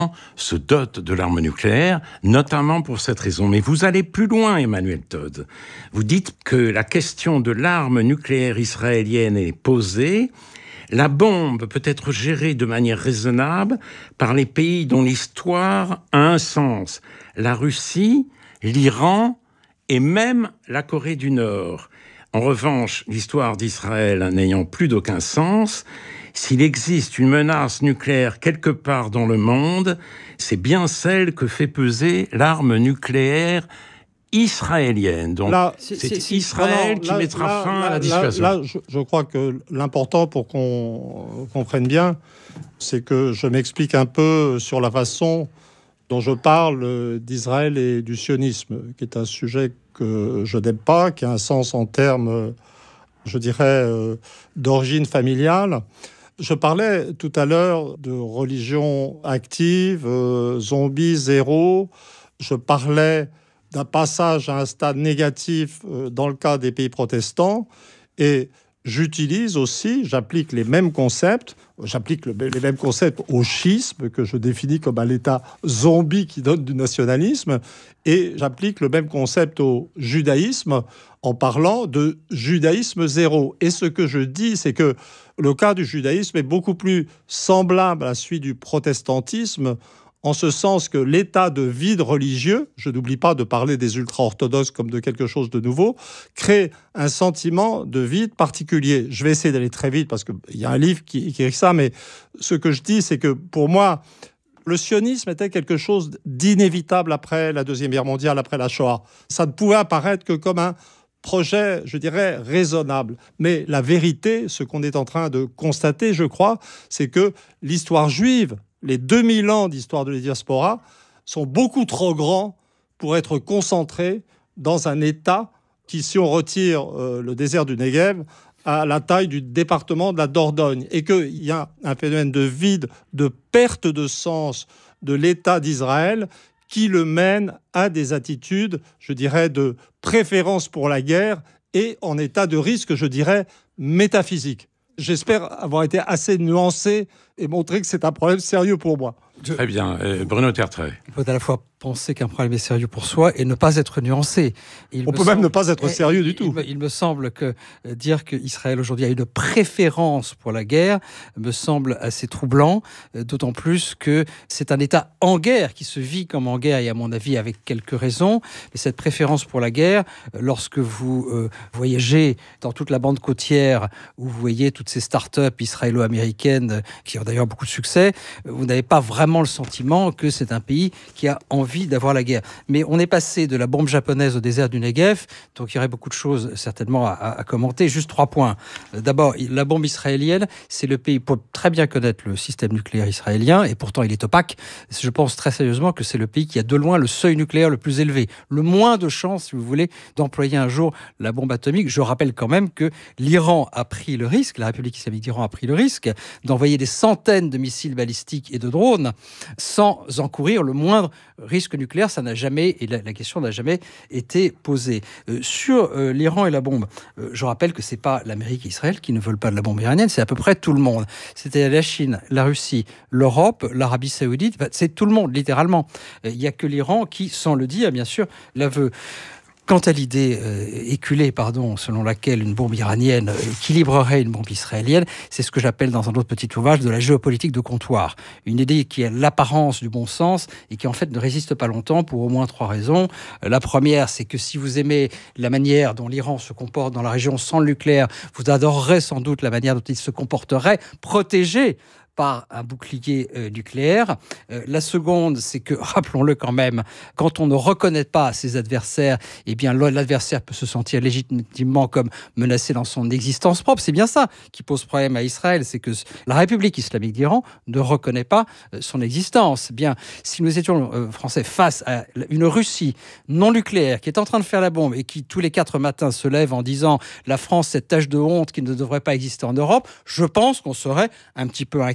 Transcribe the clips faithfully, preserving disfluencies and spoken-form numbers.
se dote de l'arme nucléaire, notamment pour cette raison. Mais vous allez plus loin, Emmanuel Todd. Vous dites que la question de l'arme nucléaire israélienne est posée. La bombe peut être gérée de manière raisonnable par les pays dont l'histoire a un sens. La Russie, l'Iran et même la Corée du Nord. En revanche, l'histoire d'Israël n'ayant plus d'aucun sens, s'il existe une menace nucléaire quelque part dans le monde, c'est bien celle que fait peser l'arme nucléaire israélienne. Donc, là, c'est, c'est, c'est Israël non, qui là, mettra là, fin là, à la là, dissuasion. Là, je, je crois que l'important pour qu'on comprenne bien, c'est que je m'explique un peu sur la façon dont je parle d'Israël et du sionisme, qui est un sujet que je n'aime pas, qui a un sens en termes, je dirais, d'origine familiale. Je parlais tout à l'heure de religion active, euh, zombie zéro. Je parlais d'un passage à un stade négatif euh, dans le cas des pays protestants. Et j'utilise aussi, j'applique les mêmes concepts, j'applique le, les mêmes concepts au schisme, que je définis comme un état zombie qui donne du nationalisme, et j'applique le même concept au judaïsme en parlant de judaïsme zéro. Et ce que je dis, c'est que le cas du judaïsme est beaucoup plus semblable à celui du protestantisme, en ce sens que l'état de vide religieux, je n'oublie pas de parler des ultra-orthodoxes comme de quelque chose de nouveau, crée un sentiment de vide particulier. Je vais essayer d'aller très vite parce qu'il y a un livre qui, qui écrit ça, mais ce que je dis, c'est que pour moi, le sionisme était quelque chose d'inévitable après la Deuxième Guerre mondiale, après la Shoah. Ça ne pouvait apparaître que comme un projet, je dirais, raisonnable. Mais la vérité, ce qu'on est en train de constater, je crois, c'est que l'histoire juive, les deux mille ans d'histoire de la diaspora, sont beaucoup trop grands pour être concentrés dans un État qui, si on retire euh, le désert du Negev, a la taille du département de la Dordogne. Et qu'il y a un phénomène de vide, de perte de sens de l'État d'Israël qui le mène à des attitudes, je dirais, de préférence pour la guerre et en état de risque, je dirais, métaphysique. J'espère avoir été assez nuancé et montrer que c'est un problème sérieux pour moi. Très bien. Euh, Bruno Tertrais. Il faut à la fois penser qu'un problème est sérieux pour soi et ne pas être nuancé. Il On peut semble... même ne pas être sérieux du tout. Il me, il me semble que euh, dire qu'Israël aujourd'hui a une préférence pour la guerre me semble assez troublant, euh, d'autant plus que c'est un État en guerre qui se vit comme en guerre et à mon avis avec quelques raisons. Mais cette préférence pour la guerre, euh, lorsque vous euh, voyagez dans toute la bande côtière où vous voyez toutes ces start-up israélo-américaines euh, qui ont d'ailleurs beaucoup de succès, euh, vous n'avez pas vraiment le sentiment que c'est un pays qui a envie d'avoir la guerre. Mais on est passé de la bombe japonaise au désert du Negev, donc il y aurait beaucoup de choses certainement à, à commenter. Juste trois points. D'abord, la bombe israélienne, c'est le pays, pour très bien connaître le système nucléaire israélien, et pourtant il est opaque, je pense très sérieusement que c'est le pays qui a de loin le seuil nucléaire le plus élevé. Le moins de chances, si vous voulez, d'employer un jour la bombe atomique. Je rappelle quand même que l'Iran a pris le risque, la République islamique d'Iran a pris le risque d'envoyer des centaines de missiles balistiques et de drones sans encourir le moindre risque nucléaire. Ça n'a jamais, et la, la question n'a jamais été posée. Euh, sur euh, l'Iran et la bombe, euh, je rappelle que c'est pas l'Amérique et Israël qui ne veulent pas de la bombe iranienne, c'est à peu près tout le monde. C'était la Chine, la Russie, l'Europe, l'Arabie Saoudite, c'est tout le monde, littéralement. Il n'y a que l'Iran qui, sans le dire, bien sûr, la veut. Quant à l'idée euh, éculée, pardon, selon laquelle une bombe iranienne euh, équilibrerait une bombe israélienne, c'est ce que j'appelle dans un autre petit ouvrage de la géopolitique de comptoir. Une idée qui a l'apparence du bon sens et qui en fait ne résiste pas longtemps pour au moins trois raisons. Euh, la première, c'est que si vous aimez la manière dont l'Iran se comporte dans la région sans le nucléaire, vous adorerez sans doute la manière dont il se comporterait protégé par un bouclier euh, nucléaire. Euh, la seconde, c'est que, rappelons-le quand même, quand on ne reconnaît pas ses adversaires, eh bien l'adversaire peut se sentir légitimement comme menacé dans son existence propre. C'est bien ça qui pose problème à Israël, c'est que la République islamique d'Iran ne reconnaît pas euh, son existence. Eh bien, si nous étions euh, français face à une Russie non nucléaire qui est en train de faire la bombe et qui tous les quatre matins se lève en disant « la France, cette tache de honte qui ne devrait pas exister en Europe », je pense qu'on serait un petit peu inquiet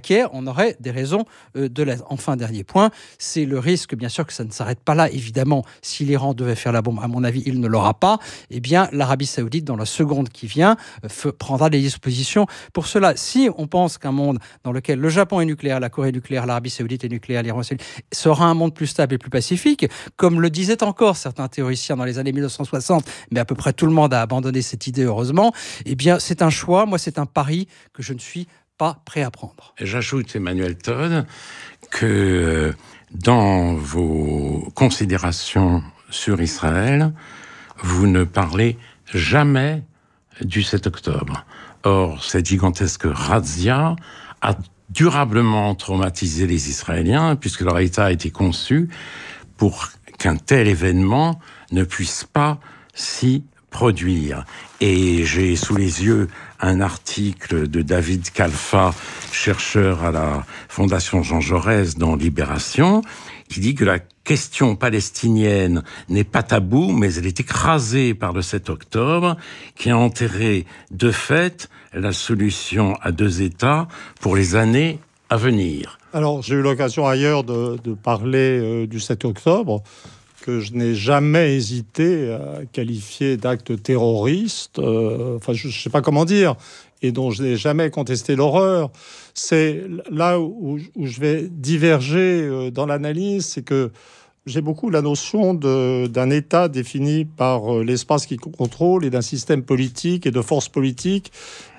précaire, on aurait des raisons euh, de l'être. Enfin, dernier point, c'est le risque, bien sûr, que ça ne s'arrête pas là. Évidemment, si l'Iran devait faire la bombe, à mon avis, il ne l'aura pas. Eh bien, l'Arabie Saoudite, dans la seconde qui vient, euh, prendra des dispositions pour cela. Si on pense qu'un monde dans lequel le Japon est nucléaire, la Corée est nucléaire, l'Arabie Saoudite est nucléaire, l'Iran est nucléaire, sera un monde plus stable et plus pacifique, comme le disaient encore certains théoriciens dans les années mille neuf cent soixante, mais à peu près tout le monde a abandonné cette idée, heureusement, eh bien, c'est un choix. Moi, c'est un pari que je ne suis pas prêt à prendre. J'ajoute, Emmanuel Todd, que dans vos considérations sur Israël, vous ne parlez jamais du sept octobre. Or, cette gigantesque razzia a durablement traumatisé les Israéliens, puisque leur État a été conçu pour qu'un tel événement ne puisse pas s'y produire. Et j'ai sous les yeux un article de David Kalfa, chercheur à la Fondation Jean Jaurès dans Libération, qui dit que la question palestinienne n'est pas taboue, mais elle est écrasée par le sept octobre, qui a enterré de fait la solution à deux États pour les années à venir. Alors, j'ai eu l'occasion ailleurs de, de parler euh, du sept octobre, que je n'ai jamais hésité à qualifier d'acte terroriste, euh, enfin, je ne sais pas comment dire, et dont je n'ai jamais contesté l'horreur. C'est là où, où je vais diverger dans l'analyse, c'est que j'ai beaucoup la notion de, d'un État défini par l'espace qu'il contrôle et d'un système politique et de forces politiques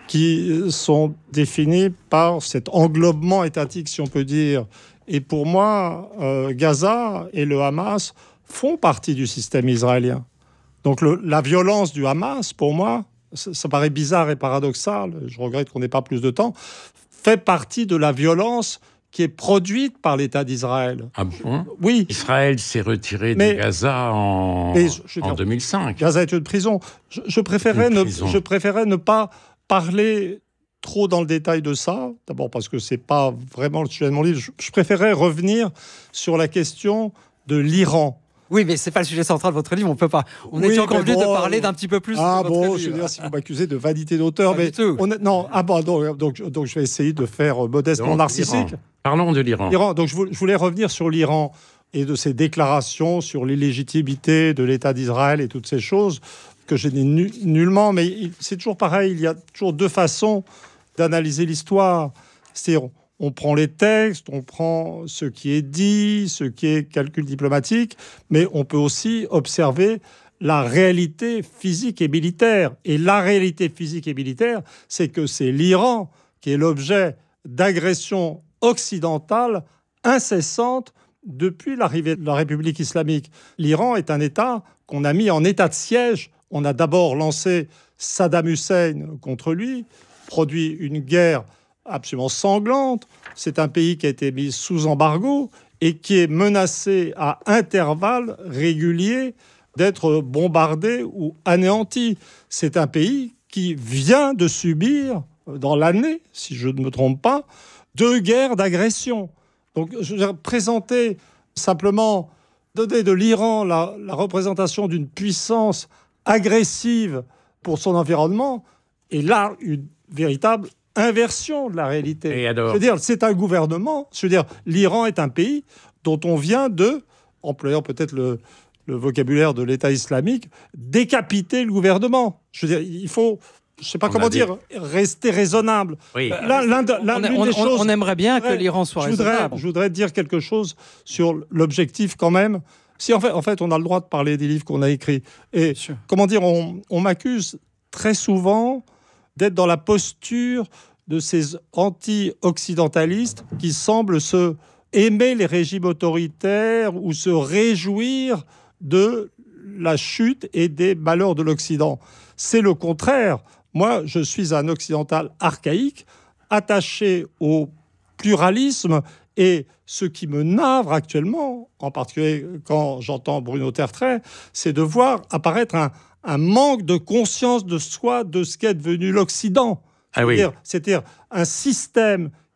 qui sont définis par cet englobement étatique, si on peut dire. Et pour moi, euh, Gaza et le Hamas font partie du système israélien. Donc le, la violence du Hamas, pour moi, ça, ça paraît bizarre et paradoxal, je regrette qu'on n'ait pas plus de temps, fait partie de la violence qui est produite par l'État d'Israël. Ah bon ? Oui. Israël s'est retiré mais, de Gaza en, mais je, je en dire, deux mille cinq. Gaza est une prison. Je, je, préférais ne, je préférais ne pas parler trop dans le détail de ça, d'abord parce que c'est pas vraiment le sujet de mon livre. Je, je préférais revenir sur la question de l'Iran. Oui, mais c'est pas le sujet central de votre livre. On peut pas. On oui, était encore venu bon, de parler d'un petit peu plus. Ah de votre bon, livre. je veux dire, si vous m'accusez de vanité d'auteur, pas mais on a, non, ah bon, donc, donc, donc je vais essayer de faire modestement donc, narcissique. L'Iran. Parlons de l'Iran. L'Iran. Donc je voulais revenir sur l'Iran et de ses déclarations sur l'illégitimité de l'État d'Israël et toutes ces choses que je n'ai nu- nullement. Mais c'est toujours pareil. Il y a toujours deux façons d'analyser l'histoire. C'est-à-dire, on prend les textes, on prend ce qui est dit, ce qui est calcul diplomatique, mais on peut aussi observer la réalité physique et militaire. Et la réalité physique et militaire, c'est que c'est l'Iran qui est l'objet d'agressions occidentales incessantes depuis l'arrivée de la République islamique. L'Iran est un État qu'on a mis en état de siège. On a d'abord lancé Saddam Hussein contre lui, produit une guerre absolument sanglante. C'est un pays qui a été mis sous embargo et qui est menacé à intervalles réguliers d'être bombardé ou anéanti. C'est un pays qui vient de subir, dans l'année, si je ne me trompe pas, deux guerres d'agression. Donc, je veux dire, présenter simplement, donner de l'Iran la, la représentation d'une puissance agressive pour son environnement, est là une véritable inversion de la réalité. Et alors ? Je veux dire, c'est un gouvernement. Je veux dire, l'Iran est un pays dont on vient de, employant peut-être le, le vocabulaire de l'État islamique, décapiter le gouvernement. Je veux dire, il faut, je ne sais pas on comment dire, des... rester raisonnable. Oui. L'un, l'un de, l'un, on, on, des choses, on aimerait bien voudrais, que l'Iran soit je voudrais, raisonnable. Je voudrais dire quelque chose sur l'objectif quand même. Si en fait, en fait, on a le droit de parler des livres qu'on a écrits. Et comment dire, on, on m'accuse très souvent d'être dans la posture de ces anti-occidentalistes qui semblent se aimer les régimes autoritaires ou se réjouir de la chute et des malheurs de l'Occident. C'est le contraire. Moi, je suis un occidental archaïque, attaché au pluralisme, et ce qui me navre actuellement, en particulier quand j'entends Bruno Tertrais, c'est de voir apparaître un, un manque de conscience de soi, de ce qu'est devenu l'Occident. Ah oui. C'est-à-dire, c'est-à-dire un système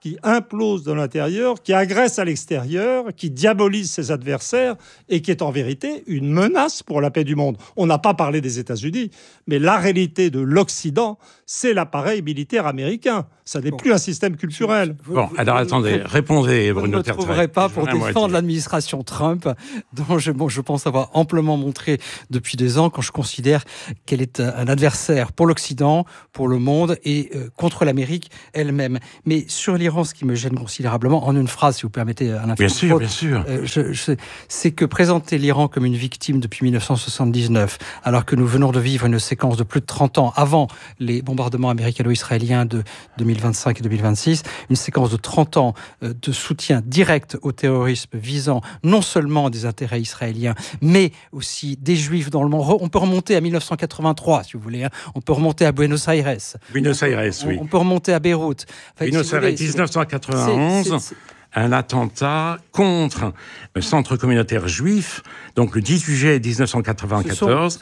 qui implose de l'intérieur, qui agresse à l'extérieur, qui diabolise ses adversaires et qui est en vérité une menace pour la paix du monde. On n'a pas parlé des États-Unis, mais la réalité de l'Occident, c'est l'appareil militaire américain. Ça n'est bon. plus un système culturel. Vous, bon, vous, alors vous, attendez, vous, répondez, Bruno Tertrais. Vous ne me trouverez pas pour défendre l'administration Trump, dont je, bon, je pense avoir amplement montré depuis des ans, quand je considère qu'elle est un adversaire pour l'Occident, pour le monde et euh, contre l'Amérique elle-même. Mais sur l'Iran, ce qui me gêne considérablement, en une phrase, si vous permettez, Alain Bien sûr, bien sûr. Euh, je, je, c'est que présenter l'Iran comme une victime depuis dix-neuf cent soixante-dix-neuf, alors que nous venons de vivre une séquence de plus de trente ans avant les bombardements américano-israéliens de deux mille vingt-cinq et deux mille vingt-six, une séquence de trente ans de soutien direct au terrorisme visant non seulement des intérêts israéliens, mais aussi des Juifs dans le monde. On peut remonter à dix-neuf cent quatre-vingt-trois, si vous voulez. Hein. On peut remonter à Buenos Aires. Buenos Aires, on, oui. On peut remonter à Beyrouth. Enfin, Buenos Aires, si dix-neuf cent quatre-vingt-onze. C'est, c'est, c'est... un attentat contre le centre communautaire juif, donc le dix-huit juillet dix-neuf cent quatre-vingt-quatorze, sont...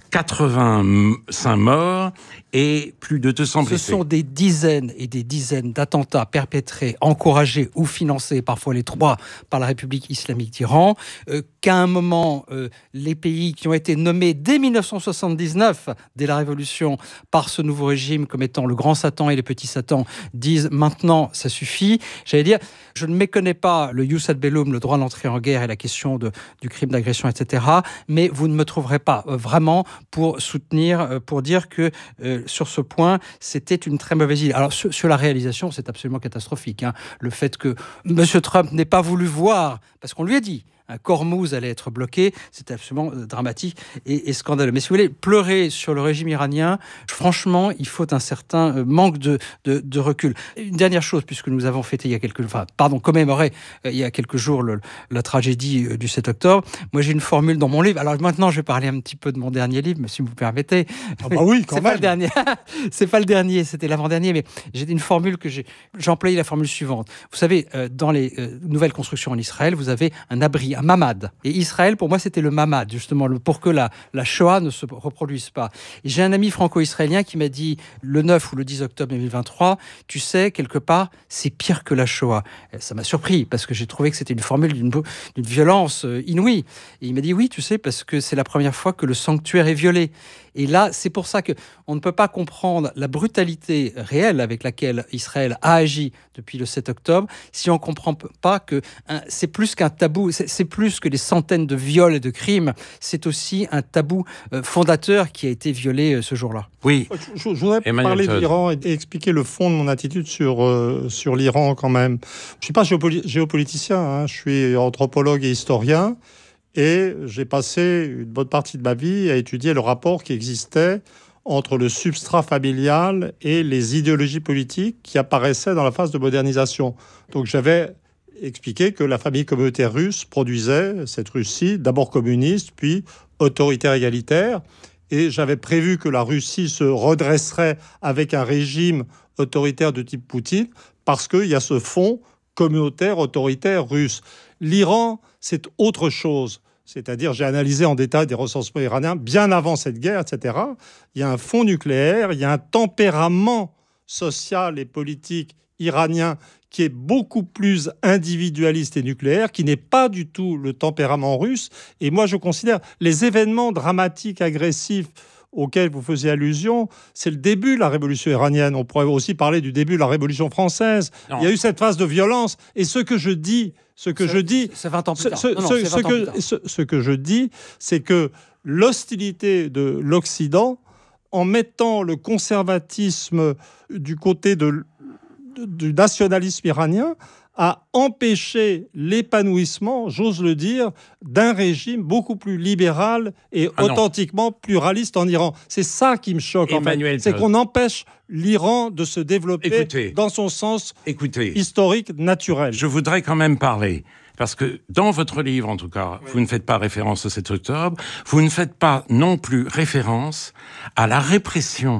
quatre-vingt-cinq morts et plus de deux cents blessés. Ce sont des dizaines et des dizaines d'attentats perpétrés, encouragés ou financés, parfois les trois, par la République islamique d'Iran, euh, qu'à un moment, euh, les pays qui ont été nommés dès dix-neuf cent soixante-dix-neuf, dès la Révolution, par ce nouveau régime comme étant le grand Satan et le petit Satan, disent maintenant, ça suffit. J'allais dire, je ne méconnais pas le jus ad bellum, le droit d'entrer en guerre et la question de, du crime d'agression, et cetera, mais vous ne me trouverez pas euh, vraiment pour soutenir, euh, pour dire que euh, sur ce point, c'était une très mauvaise idée. Alors, sur, sur la réalisation, c'est absolument catastrophique. Hein. Le fait que M. Trump n'ait pas voulu voir, parce qu'on lui a dit, un Cormouz allait être bloqué, c'est absolument dramatique et, et scandaleux. Mais si vous voulez pleurer sur le régime iranien, franchement, il faut un certain manque de, de, de recul. Une dernière chose, puisque nous avons fêté il y a quelques, enfin, pardon, commémoré euh, il y a quelques jours le, la tragédie euh, du sept octobre. Moi, j'ai une formule dans mon livre. Alors maintenant, je vais parler un petit peu de mon dernier livre, si vous permettez. Ah bah oui, quand c'est même. Pas le dernier. C'est pas le dernier, c'était l'avant-dernier, mais j'ai une formule que j'ai. J'ai employé la formule suivante. Vous savez, euh, dans les euh, nouvelles constructions en Israël, vous avez un abri, un mamad. Et Israël, pour moi, c'était le mamad, justement, le, pour que la, la Shoah ne se reproduise pas. Et j'ai un ami franco-israélien qui m'a dit, le neuf ou le dix octobre deux mille vingt-trois, tu sais, quelque part, c'est pire que la Shoah. Et ça m'a surpris, parce que j'ai trouvé que c'était une formule d'une, d'une violence inouïe. Et il m'a dit, oui, tu sais, parce que c'est la première fois que le sanctuaire est violé. Et là, c'est pour ça qu'on ne peut pas comprendre la brutalité réelle avec laquelle Israël a agi depuis le sept octobre si on ne comprend pas que hein, c'est plus qu'un tabou, c'est, c'est plus que des centaines de viols et de crimes, c'est aussi un tabou euh, fondateur qui a été violé euh, ce jour-là. Oui. Je, je voudrais Emmanuel parler Todd. de l'Iran et, et expliquer le fond de mon attitude sur, euh, sur l'Iran quand même. Je ne suis pas géopoli- géopoliticien, hein, je suis anthropologue et historien. Et j'ai passé une bonne partie de ma vie à étudier le rapport qui existait entre le substrat familial et les idéologies politiques qui apparaissaient dans la phase de modernisation. Donc j'avais expliqué que la famille communautaire russe produisait cette Russie, d'abord communiste, puis autoritaire égalitaire. Et j'avais prévu que la Russie se redresserait avec un régime autoritaire de type Poutine, parce qu'il y a ce fond communautaire autoritaire russe. L'Iran, c'est autre chose. C'est-à-dire, j'ai analysé en détail des recensements iraniens bien avant cette guerre, et cetera. Il y a un fond nucléaire, il y a un tempérament social et politique iranien qui est beaucoup plus individualiste et nucléaire, qui n'est pas du tout le tempérament russe. Et moi, je considère les événements dramatiques, agressifs, auxquels vous faisiez allusion, c'est le début de la révolution iranienne. On pourrait aussi parler du début de la révolution française. Non. Il y a eu cette phase de violence. Et ce que je dis, ce que c'est, je dis, c'est vingt ans plus tard. Ce, non, non, ce, ce, que, ce, ce que je dis, c'est que l'hostilité de l'Occident, en mettant le conservatisme du côté de, de, du nationalisme iranien, a empêché l'épanouissement, j'ose le dire, d'un régime beaucoup plus libéral et ah authentiquement non. pluraliste en Iran. C'est ça qui me choque, Emmanuel en fait. C'est qu'on empêche l'Iran de se développer Écoutez, dans son sens Écoutez, historique, naturel. Je voudrais quand même parler, parce que dans votre livre, en tout cas, oui. vous ne faites pas référence au sept octobre, vous ne faites pas non plus référence à la répression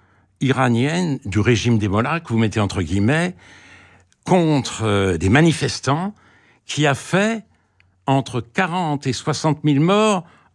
iranienne du régime des mollahs, que vous mettez entre guillemets, contre euh, des manifestants qui a fait entre quarante et soixante mille morts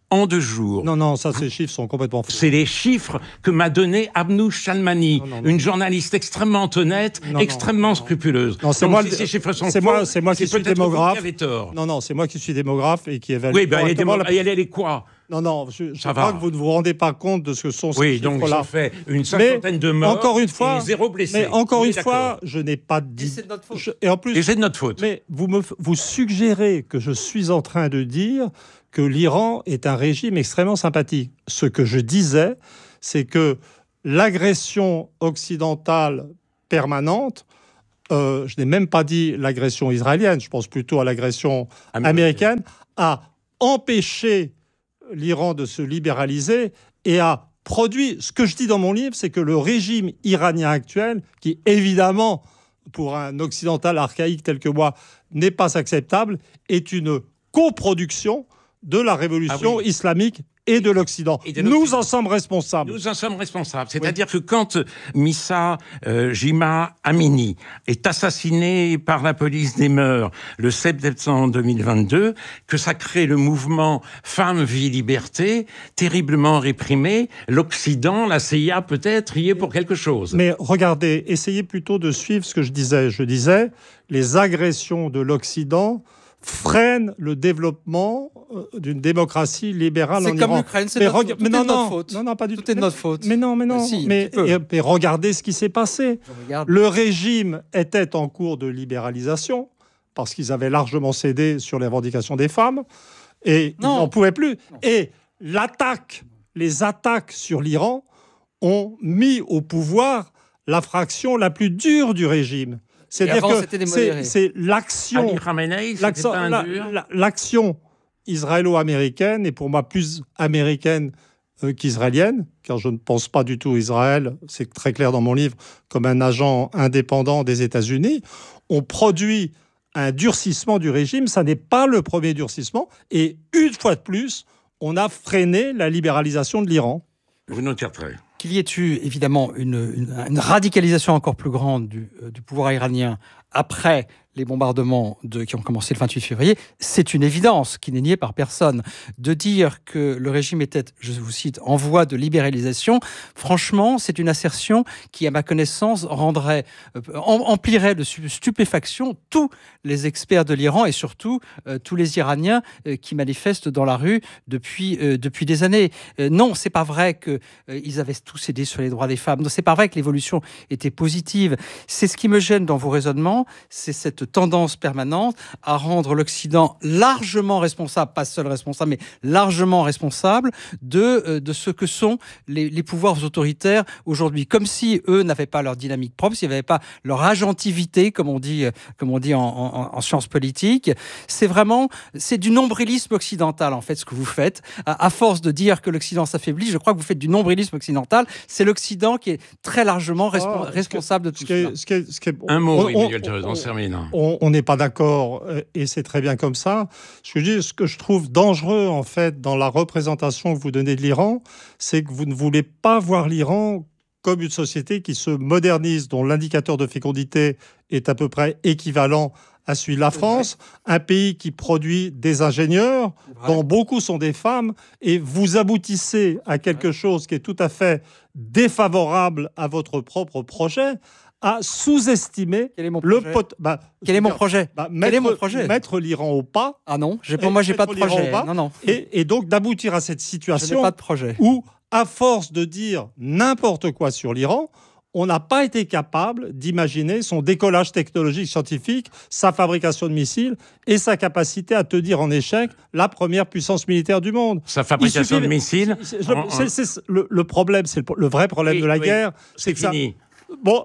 en deux jours. Non, non, ça, ces chiffres sont complètement faux. C'est les chiffres que m'a donné Abnouch Chalmani, Non, non, non. une journaliste extrêmement honnête, Non, extrêmement non, non. scrupuleuse. Non, c'est Donc, moi si le- ces chiffres sont c'est faux, moi- c'est moi qui c'est suis peut-être vous démographe. qui avez tort. Non, non, c'est moi qui suis démographe et qui évalue Oui, ben, elle est, correctement démo- la- elle est quoi? Non, non, je, je Ça crois va. que vous ne vous rendez pas compte de ce que sont ces Oui, donc chiffres-là. ça fait une cinquantaine de morts encore une fois, et zéro blessé. Mais encore Oui, une d'accord. fois, je n'ai pas Et dit... c'est de notre faute. Je- et en plus, Et c'est de notre faute. mais vous me vous suggérez que je suis en train de dire que l'Iran est un régime extrêmement sympathique. Ce que je disais, c'est que l'agression occidentale permanente, euh, je n'ai même pas dit l'agression israélienne, je pense plutôt à l'agression américaine, a empêché l'Iran de se libéraliser et a produit... Ce que je dis dans mon livre, c'est que le régime iranien actuel, qui évidemment, pour un occidental archaïque tel que moi, n'est pas acceptable, est une coproduction de la révolution Ah oui. islamique et de l'Occident. Et de Nous l'Occident. en sommes responsables. Nous en sommes responsables. C'est-à-dire que quand Missa euh, Jima Amini est assassiné par la police des mœurs le sept décembre deux mille vingt-deux, que ça crée le mouvement Femmes, Vie, Liberté, terriblement réprimé, l'Occident, la C I A peut-être, y est pour quelque chose. Mais regardez, essayez plutôt de suivre ce que je disais. Je disais, les agressions de l'Occident freinent le développement euh, d'une démocratie libérale en C'est comme Iran. l'Ukraine, c'est Mais notre, rega- tout mais est non, de notre non, faute. non, non, pas du Tout tout. est de notre faute. Mais non, mais non. Ah, si, mais, un petit peu. et- et regardez ce qui s'est passé. Je regarde. Le régime était en cours de libéralisation parce qu'ils avaient largement cédé sur les revendications des femmes et ils Non. n'en pouvaient plus. Non. Et l'attaque, les attaques sur l'Iran ont mis au pouvoir la fraction la plus dure du régime. C'est-à-dire avant, que c'était des c'est, modérés. c'est l'action, Ali Khamenei, c'était l'action, pas un la- dur la- l'action israélo-américaine est pour moi plus américaine euh, qu'israélienne, car je ne pense pas du tout Israël, c'est très clair dans mon livre, comme un agent indépendant des États-Unis. On produit un durcissement du régime, ça n'est pas le premier durcissement, et une fois de plus, on a freiné la libéralisation de l'Iran. Vous nous tirerez. Qu'il y ait eu évidemment une, une- une radicalisation encore plus grande du, euh, du pouvoir iranien après les bombardements de, qui ont commencé le vingt-huit février, c'est une évidence qui n'est niée par personne. De dire que le régime était, je vous cite, en voie de libéralisation, franchement, c'est une assertion qui, à ma connaissance, rendrait, euh, em- emplirait de stu- stupéfaction tous les experts de l'Iran et surtout euh, tous les Iraniens euh, qui manifestent dans la rue depuis, euh, depuis des années. Euh, non, c'est pas vrai qu'ils euh, avaient tous cédé sur les droits des femmes. Non, c'est pas vrai que l'évolution était positive. C'est ce qui me gêne dans vos raisonnements, c'est cette tendance permanente à rendre l'Occident largement responsable, pas seul responsable, mais largement responsable de, euh, de ce que sont les, les pouvoirs autoritaires aujourd'hui. Comme si eux n'avaient pas leur dynamique propre, s'ils n'avaient pas leur agentivité, comme on dit, euh, comme on dit en, en, en sciences politiques. C'est vraiment, c'est du nombrilisme occidental, en fait, ce que vous faites. À, à force de dire que l'Occident s'affaiblit, je crois que vous faites du nombrilisme occidental. C'est l'Occident qui est très largement respo- Ah, ce responsable de Ce tout qui est- cela. ce qui est- ce qui est- Un mot, on- oui, on- Emmanuel Todd, on se termine. on on n'est pas d'accord euh, et c'est très bien comme ça. Ce que je dis, ce que je trouve dangereux en fait dans la représentation que vous donnez de l'Iran, c'est que vous ne voulez pas voir l'Iran comme une société qui se modernise, dont l'indicateur de fécondité est à peu près équivalent à celui de la France, un pays qui produit des ingénieurs, dont beaucoup sont des femmes, et vous aboutissez à quelque chose qui est tout à fait défavorable à votre propre projet, à sous-estimer Quel est mon le projet pot. Bah, Quel est mon je veux dire, projet bah, Quel mettre, est mon projet mettre l'Iran au pas, Ah non, j'ai, Et- pour moi, j'ai pas de mettre l'Iran projet. au bas. Non, non, et, et donc d'aboutir à cette je n'ai situation pas de projet. où, à force de dire n'importe quoi sur l'Iran, on n'a pas été capable d'imaginer son décollage technologique scientifique, sa fabrication de missiles et sa capacité à tenir en échec la première puissance militaire du monde. Sa fabrication Il suffit- de missiles, C'est- je- en- en- c'est- c'est- le, le problème, c'est le, le vrai problème Oui, de la oui. guerre, c'est que ça- fini. Bon,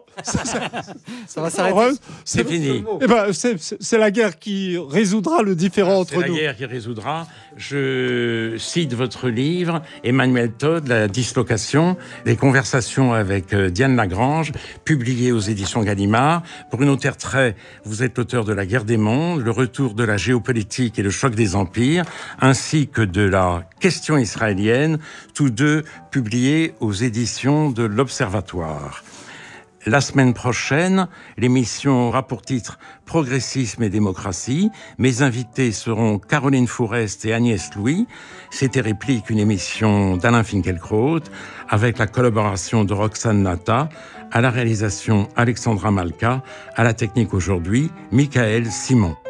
Ça va s'arrêter. Ouais, C'est fini. eh ben, c'est c'est- c'est la guerre qui résoudra le différend C'est entre la nous. guerre qui résoudra. Je cite votre livre, Emmanuel Todd, La dislocation, des conversations avec euh, Diane Lagrange, publié aux éditions Gallimard. Bruno Tertrais, vous êtes l'auteur de La guerre des mondes, Le retour de la géopolitique et le choc des empires, ainsi que de La question israélienne, tous deux publiés aux éditions de l'Observatoire. La semaine prochaine, l'émission aura pour titre « Progressisme et démocratie ». Mes invités seront Caroline Fourest et Agnès Louis. C'était Réplique, une émission d'Alain Finkielkraut, avec la collaboration de Roxane Nata, à la réalisation Alexandra Malka, à la technique aujourd'hui, Michael Simon.